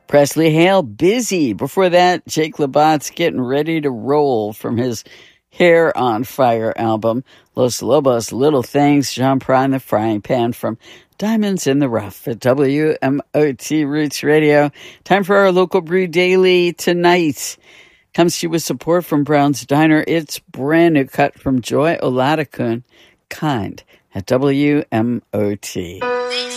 Presley Hale, Busy. Before that, Jake Labatt's Getting Ready to Roll from his Hair on Fire album. Los Lobos, Little Things, Jean Prine, The Frying Pan from Diamonds in the Rough at WMOT Roots Radio. Time for our local brew daily tonight. Comes to you with support from Brown's Diner. It's brand new cut from Joy Oladokun, Kind at WMOT.